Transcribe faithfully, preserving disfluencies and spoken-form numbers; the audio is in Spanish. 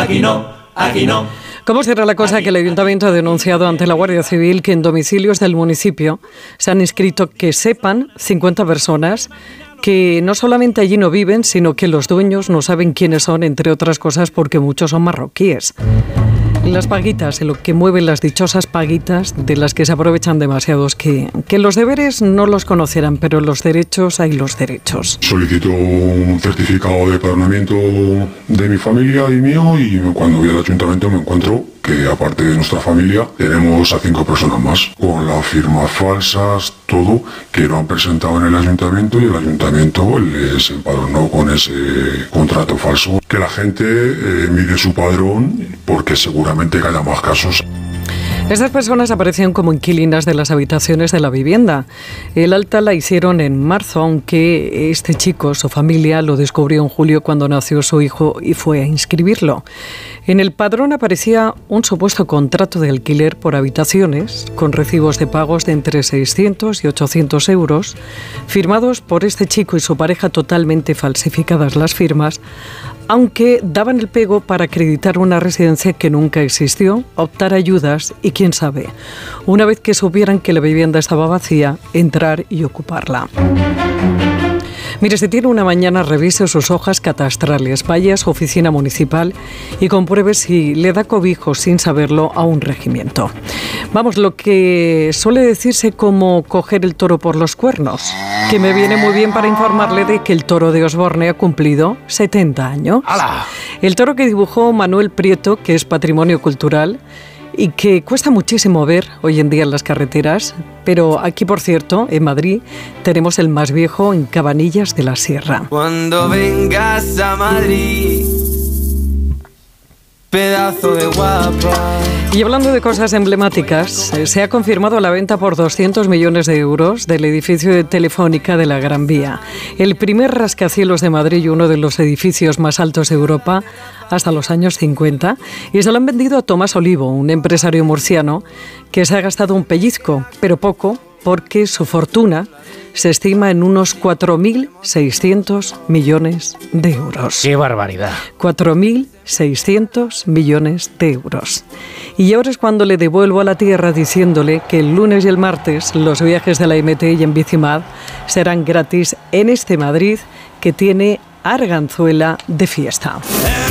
aquí no, aquí no. ¿Cómo será la cosa que el Ayuntamiento ha denunciado ante la Guardia Civil que en domicilios del municipio se han inscrito, que sepan, cincuenta personas que no solamente allí no viven, sino que los dueños no saben quiénes son, entre otras cosas porque muchos son marroquíes? Las paguitas, en lo que mueven las dichosas paguitas de las que se aprovechan demasiados, que, que los deberes no los conocerán, pero los derechos hay los derechos. Solicito un certificado de empadronamiento de mi familia y mío, y cuando voy al ayuntamiento me encuentro que aparte de nuestra familia tenemos a cinco personas más con las firmas falsas, todo, que lo han presentado en el ayuntamiento y el ayuntamiento les empadronó con ese contrato falso. Que la gente eh, mire su padrón porque seguramente haya más casos. Estas personas aparecían como inquilinas de las habitaciones de la vivienda. El alta la hicieron en marzo, aunque este chico, su familia, lo descubrió en julio cuando nació su hijo y fue a inscribirlo. En el padrón aparecía un supuesto contrato de alquiler por habitaciones, con recibos de pagos de entre seiscientos y ochocientos euros, firmados por este chico y su pareja, totalmente falsificadas las firmas, aunque daban el pego para acreditar una residencia que nunca existió, optar ayudas y, quién sabe, una vez que supieran que la vivienda estaba vacía, entrar y ocuparla. Mire, si tiene una mañana, revise sus hojas catastrales, vaya a su oficina municipal y compruebe si le da cobijo sin saberlo a un regimiento. Vamos, lo que suele decirse como coger el toro por los cuernos, que me viene muy bien para informarle de que el toro de Osborne ha cumplido setenta años. ¡Hala! El toro que dibujó Manuel Prieto, que es patrimonio cultural y que cuesta muchísimo ver hoy en día en las carreteras, pero aquí, por cierto, en Madrid, tenemos el más viejo en Cabanillas de la Sierra. Cuando vengas a Madrid, pedazo de guapa. Y hablando de cosas emblemáticas, se ha confirmado la venta por doscientos millones de euros del edificio de Telefónica de la Gran Vía, el primer rascacielos de Madrid y uno de los edificios más altos de Europa hasta los años cincuenta, y se lo han vendido a Tomás Olivo, un empresario murciano que se ha gastado un pellizco, pero poco, porque su fortuna se estima en unos cuatro mil seiscientos millones de euros. ¡Qué barbaridad! cuatro mil seiscientos millones de euros. Y ahora es cuando le devuelvo a la tierra diciéndole que el lunes y el martes los viajes de la M T y en Bicimad serán gratis en este Madrid que tiene Arganzuela de fiesta.